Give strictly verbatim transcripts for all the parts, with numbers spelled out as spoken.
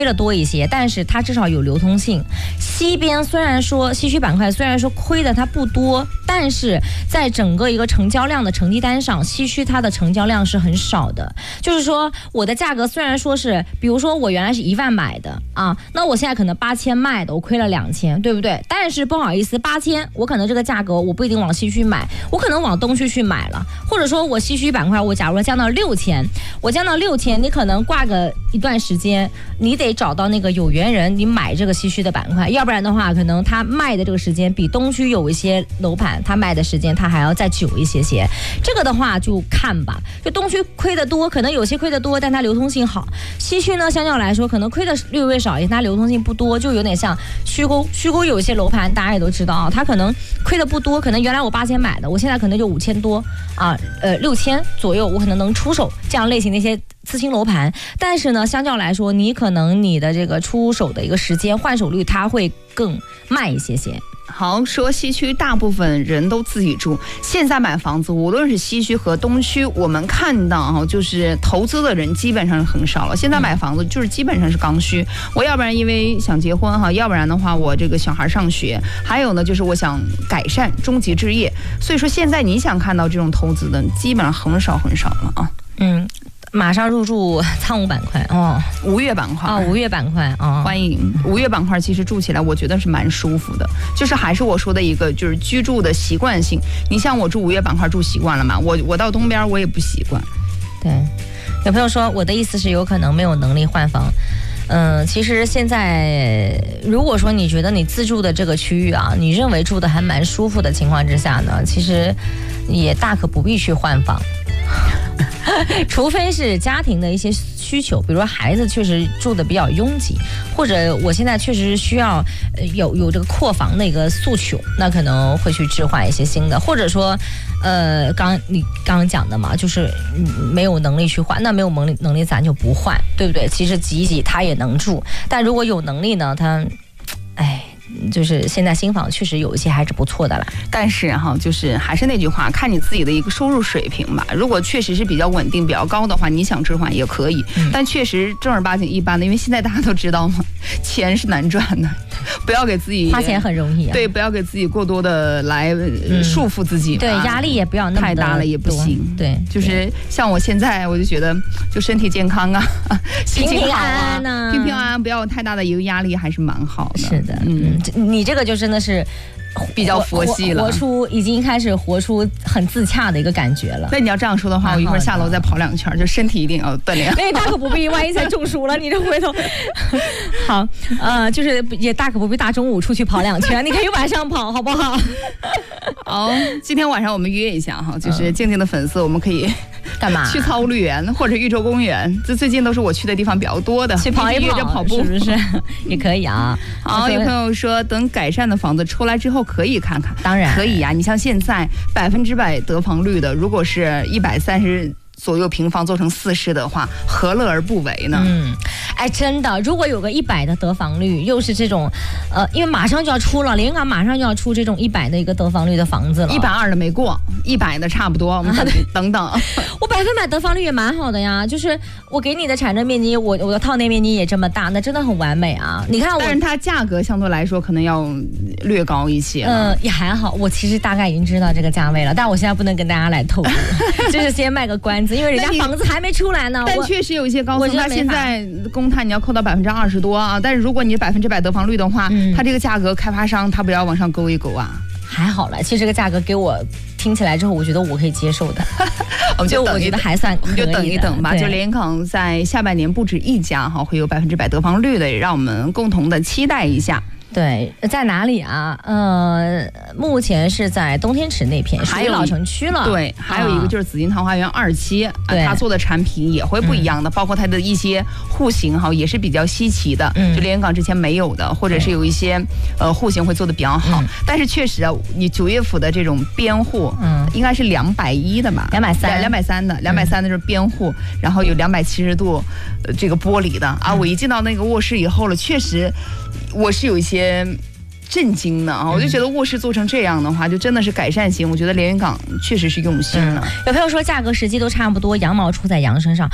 了多一些，但是它至少有流通性。西边虽然说西区板块虽然说亏的它不多，但是在整个一个成交量的成绩单上，西区它的成交量是很少的。就是说我的价格虽然说是，比如说我原来是一万买的啊，那我现在可能八千卖的，我亏了两千，对不对？但是不好意思，八千我可能这个价格我不一定往西区买，我可能往东区去买了，或者说我西区板块我假如说降到六千，我降到六千，你可能挂个一段时间，你得找到那个有缘人，你买这个西区的板块，要不然的话，可能他卖的这个时间比东区有一些楼盘，他卖的时间他还要再久一些些。这个的话就看吧，就东区亏得多，可能有些亏得多，但它流通性好；西区呢，相较来说可能亏的略微少一些，它流通性不多，就有点像虚沟。虚沟有一些楼盘大家也都知道啊，它可能亏的不多，可能原来我八千买的，我现在可能就五千多啊，呃六千左右，我可能能出手这样类型的一些次新楼盘。但是呢，相较来说，你可能你的这个出手的一个时间换手率，它会更慢一些些。 好，说西区大部分人都自己住，现在买房子，无论是西区和东区，我们看到哈，就是投资的人基本上是很少了。现在买房子就是基本上是刚需，我要不然因为想结婚哈，要不然的话我这个小孩上学，还有呢就是我想改善终极置业。所以说现在你想看到这种投资的，基本上很少很少了啊。 嗯。马上入驻仓务板块哦， 无月板块啊、哦，无月板块啊、哦， 欢迎无月板块。其实住起来我觉得是蛮舒服的，就是还是我说的一个，就是居住的习惯性。你像我住无月板块住习惯了嘛，我我到东边我也不习惯。 对，有朋友说我的意思是有可能没有能力换房。嗯，其实现在如果说你觉得你自住的这个区域啊，你认为住的还蛮舒服的情况之下呢，其实也大可不必去换房。除非是家庭的一些需求，比如说孩子确实住的比较拥挤，或者我现在确实需要有有这个扩房的一个诉求，那可能会去置换一些新的，或者说呃刚你刚刚讲的嘛，就是没有能力去换，那没有能力能力咱就不换，对不对？其实挤一挤他也能住，但如果有能力呢，他哎就是现在新房确实有一些还是不错的啦， 但是哈，就是还是那句话，看你自己的一个收入水平吧。如果确实是比较稳定、比较高的话，你想置换也可以。嗯、但确实正儿八经一般的，因为现在大家都知道嘛，钱是难赚的，不要给自己花钱很容易、啊， 对，不要给自己过多的来束缚自己、嗯， 对，压力也不要那么太大了也不行。 对， 就是像我现在，我就觉得就身体健康啊，心情好啊， 平平安安啊， 平平安安，不要有太大的一个压力，还是蛮好的。 是的，嗯。你这个就真的是比较佛系了， 活出已经开始活出很自洽的一个感觉了。 那你要这样说的话，我一会儿下楼再跑两圈，就身体一定要锻炼。 那大可不必，万一才中暑了，你这回头好，呃，就是也大可不必大中午出去跑两圈，你可以晚上跑，好不好？ 好，今天晚上我们约一下哈，就是静静的粉丝，我们可以干嘛？ 去草鹿园或者玉州公园，这最近都是我去的地方比较多的， 去跑一跑， 跑步是不是也可以啊？ 好，有朋友说等改善的房子出来之后可以看看， 当然可以呀、啊。你像现在百分之百得房率的，如果是一百三十左右平方做成四室的话，何乐而不为呢？ 嗯，哎，真的，如果有个一百的得房率，又是这种，呃，因为马上就要出了，连云港马上就要出这种一百的一个得房率的房子了， 一百二的没过，一百的差不多，我们等、啊、等等。 我百分百得房率也蛮好的呀，就是我给你的产证面积，我我的套内面积也这么大，那真的很完美啊！你看我， 但是它价格相对来说可能要略高一些。 嗯、呃，也还好，我其实大概已经知道这个价位了，但我现在不能跟大家来透露，就是先卖个关子。因为人家房子还没出来呢， 但确实有一些高层，它现在公摊你要扣到百分之二十多啊。但是如果你百分之百得房率的话，嗯、它这个价格开发商他不要往上勾一勾啊。 还好了，其实这个价格给我听起来之后，我觉得我可以接受的。 我们就我觉得还算可以的， 我们就等一等吧。就联康在下半年不止一家哈会有百分之百得房率的，也让我们共同的期待一下。 对，在哪里啊？呃，目前是在东天池那片，还有老城区了。 对，还有一个就是紫金桃花源二期，对、呃，它做的产品也会不一样的，嗯、包括它的一些户型哈，也是比较稀奇的，嗯、就连云港之前没有的，或者是有一些呃户型会做的比较好。嗯、但是确实啊，你九月府的这种边户，嗯，应该是两百一的吧？ 两百三， 两百三的，两百三的就是边户，嗯、然后有两百七十度、呃、这个玻璃的啊。嗯、我一进到那个卧室以后了，确实。我是有一些震惊的啊！我就觉得卧室做成这样的话，就真的是改善型。我觉得连云港确实是用心了。 嗯、有朋友说价格实际都差不多，羊毛出在羊身上。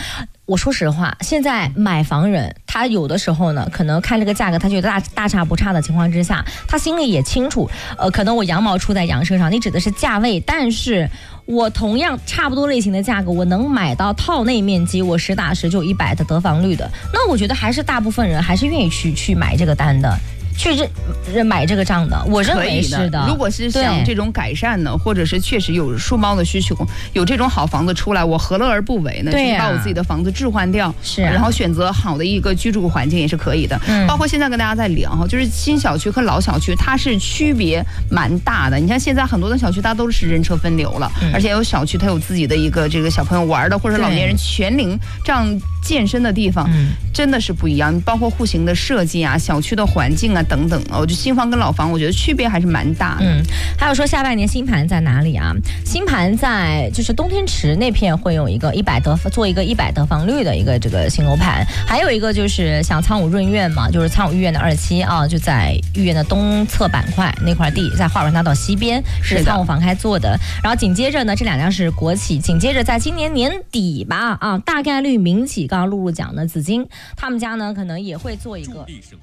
我说实话，现在买房人他有的时候呢，可能看这个价格，他觉得大大差不差的情况之下，他心里也清楚，呃，可能我羊毛出在羊身上，你指的是价位，但是我同样差不多类型的价格，我能买到套内面积，我实打实就一百的得房率的，那我觉得还是大部分人还是愿意去去买这个单的。去这买这个账的，我认为是的。 如果是像这种改善呢，或者是确实有数猫的需求，有这种好房子出来，我何乐而不为呢？ 对、啊， 把我自己的房子置换掉， 是、啊， 然后选择好的一个居住环境也是可以的。 嗯， 包括现在跟大家在聊哈，就是新小区和老小区它是区别蛮大的。你看现在很多的小区它都是人车分流了，嗯、而且有小区它有自己的一个这个小朋友玩的，或者老年人全龄这样健身的地方，嗯、真的是不一样。包括户型的设计啊、小区的环境啊等等啊，我就。新房跟老房，我觉得区别还是蛮大的。 嗯，还有说下半年新盘在哪里啊？新盘在就是东天池那片会有一个一百得做一个一百得房率的一个这个新楼盘，还有一个就是像苍梧润苑嘛，就是苍梧御苑的二期啊，就在御苑的东侧板块那块地，在华润大道西边是苍梧房开做的。然后紧接着呢，这两家是国企，紧接着在今年年底吧啊，大概率民企刚刚露露讲的紫金，他们家呢可能也会做一个。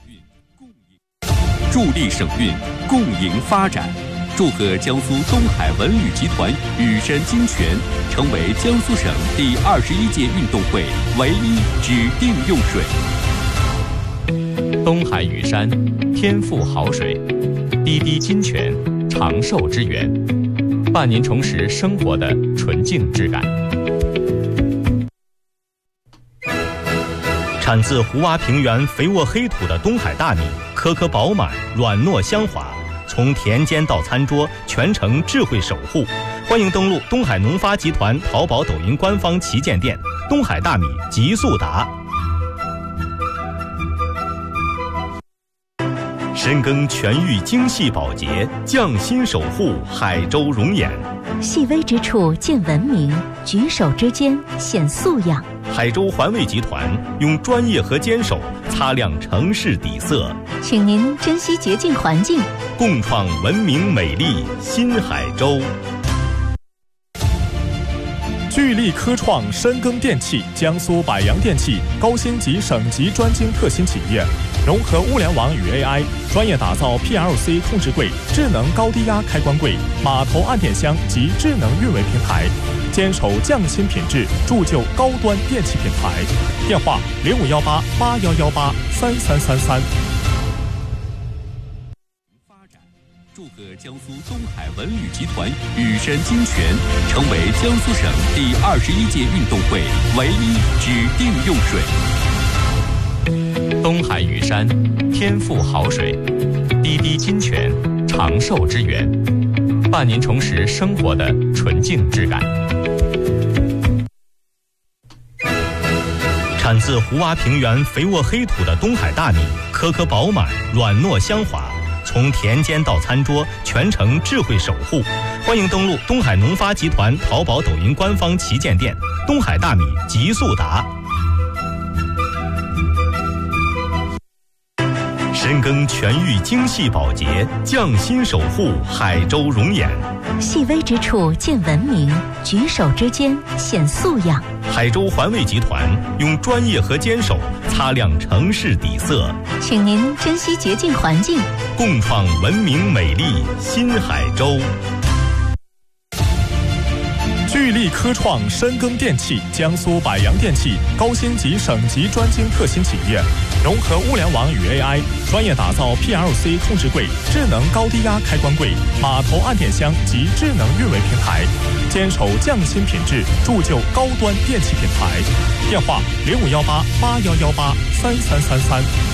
助力省运，共赢发展。祝贺江苏东海文旅集团羽山金泉成为江苏省第二十一届运动会唯一指定用水。 东海羽山，天赋好水，滴滴金泉，长寿之源，伴您重拾生活的纯净质感。 产自胡洼平原肥沃黑土的东海大米，颗颗饱满，软糯香滑，从田间到餐桌，全程智慧守护。欢迎登录东海农发集团淘宝、抖音官方旗舰店“东海大米极速达”。深耕全域精细保洁，匠心守护海州容颜。 细微之处见文明，举手之间显素养。 海州环卫集团用专业和坚守擦亮城市底色， 请您珍惜洁净环境， 共创文明美丽新海州。 聚力科创深耕电器，江苏百洋电器高星级省级专精特新企业，融合物联网与 A I， 专业打造 P L C 控制柜、智能高低压开关柜、码头按电箱及智能运维平台，坚守匠心品质，铸就高端电器品牌。电话零五幺八八幺幺八三三三三。 祝贺江苏东海文旅集团羽山金泉成为江苏省第二十一届运动会唯一指定用水。 东海羽山，天赋好水，滴滴金泉，长寿之源，伴您重拾生活的纯净质感。 产自胡洼平原肥沃黑土的东海大米，颗颗饱满，软糯香滑，从田间到餐桌，全程智慧守护。欢迎登录东海农发集团淘宝、抖音官方旗舰店“东海大米极速达”。深耕全域精细保洁，匠心守护海州容颜。 细微之处见文明，举手之间显素养。 海州环卫集团用专业和坚守擦亮城市底色， 请您珍惜洁净环境， 共创文明美丽新海州。 聚力科创深耕电器，江苏百洋电器高星级省级专精特新企业，融合物联网与 A I， 专业打造 P L C 控制柜、智能高低压开关柜、码头按电箱及智能运维平台，坚守匠心品质，铸就高端电器品牌。电话零五幺八八幺幺八三三三三。